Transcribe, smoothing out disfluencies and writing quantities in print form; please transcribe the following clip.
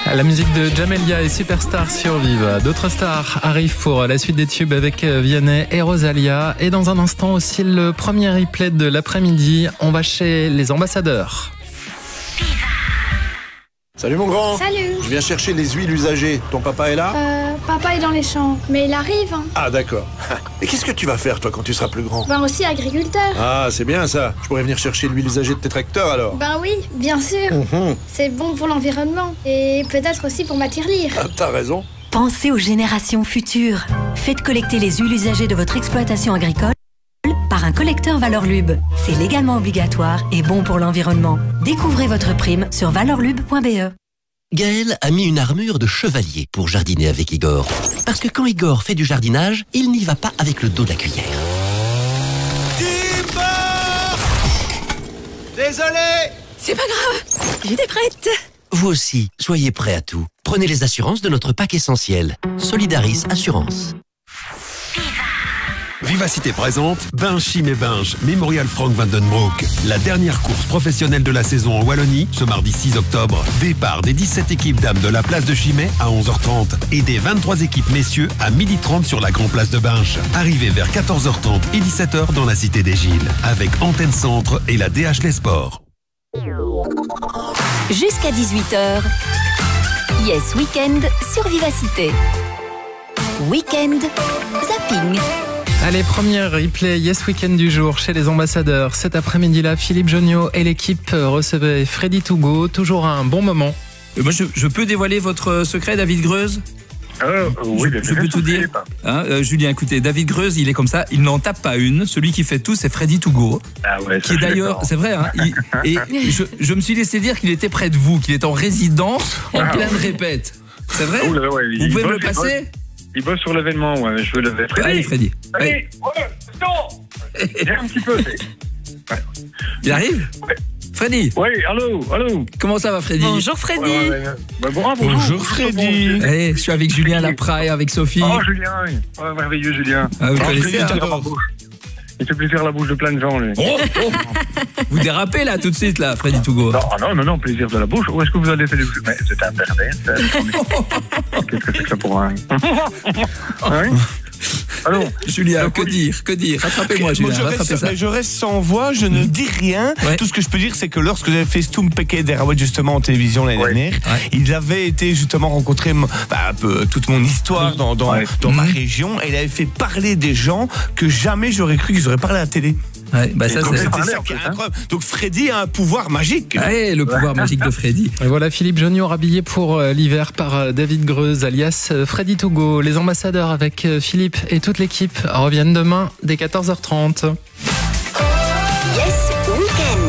La musique de Jamelia et Superstar survivent. D'autres stars arrivent pour la suite des tubes avec Vianney et Rosalia. Et dans un instant aussi, le premier replay de l'après-midi. On va chez les ambassadeurs. Salut mon grand. Salut. Je viens chercher les huiles usagées. Ton papa est là? Papa est dans les champs, mais il arrive. Ah d'accord. Et qu'est-ce que tu vas faire toi quand tu seras plus grand? Ben aussi agriculteur. Ah c'est bien ça. Je pourrais venir chercher l'huile usagée de tes tracteurs alors. Ben oui, bien sûr. C'est bon pour l'environnement et peut-être aussi pour ma tirelire. Ah, t'as raison. Pensez aux générations futures. Faites collecter les huiles usagées de votre exploitation agricole par un collecteur Valorlub. C'est légalement obligatoire et bon pour l'environnement. Découvrez votre prime sur valorlub.be. Gaël a mis une armure de chevalier pour jardiner avec Igor. Parce que quand Igor fait du jardinage, il n'y va pas avec le dos de la cuillère. Désolé. C'est pas grave, j'étais prête. Vous aussi, soyez prêts à tout. Prenez les assurances de notre pack essentiel. Solidaris Assurance. Vivacité présente Binge Chim et Binge, Mémorial Frank Vandenbroek. La dernière course professionnelle de la saison en Wallonie, ce mardi 6 octobre. Départ des 17 équipes dames de la place de Chimay à 11h30 et des 23 équipes messieurs à 12h30 sur la Grand Place de Binge. Arrivée vers 14h30 et 17h dans la Cité des Gilles, avec Antenne Centre et la DH Les Sports. Jusqu'à 18h. Yes Weekend sur Vivacité. Weekend Zapping. Allez, premier replay Yes Weekend du jour chez les ambassadeurs. Cet après-midi-là, Philippe Jonniot et l'équipe recevaient Freddy Tougo. Toujours un bon moment. Moi, je peux dévoiler votre secret, David Greuze? Oui, je peux tout dire. Julien, écoutez, David Greuze, il est comme ça, il n'en tape pas une. Celui qui fait tout, c'est Freddy Tougo. Ah ouais, qui est d'ailleurs, c'est vrai, hein, je me suis laissé dire qu'il était près de vous, qu'il est en résidence en pleine répète. C'est vrai? Ouais, vous pouvez me le passer? Il bosse sur l'événement, ouais, je veux le faire. Allez, Freddy. Allez, non. Viens un petit peu. Ouais. Il arrive? Ouais. Freddy. Oui, allô. Comment ça va, Freddy? Bonjour Freddy. Bonjour Freddy. Hey, je suis avec Julien Lapra et avec Sophie. Oh Julien, merveilleux Julien. Ah, vous connaissez, hein? Il fait plaisir la bouche de plein de gens, lui. Vous dérapez là tout de suite là, Freddy Tougo. Non, plaisir de la bouche. Où est-ce que vous allez faire des bouches? Mais c'est un pervers. Qu'est-ce que c'est que ça pour un... Hein? Allô, Julien, que dire? Rattrapez-moi, Julien, rattrapez ça. Je reste sans voix, je ne dis rien. Ouais. Tout ce que je peux dire, c'est que lorsque j'avais fait Stoom Peke d'Erawet justement en télévision l'année dernière, il avait été justement rencontrer un peu toute mon histoire dans ma région, et il avait fait parler des gens que jamais j'aurais cru qu'ils auraient parlé à la télé. Ouais, bah ça, c'était ça qui est incroyable. Donc Freddy a un pouvoir magique. Ouais, le pouvoir magique de Freddy. Et voilà Philippe Jonniot rhabillé pour l'hiver par David Greuze alias Freddy Tougo. Les ambassadeurs avec Philippe et toute l'équipe reviennent demain dès 14h30. Yes Weekend.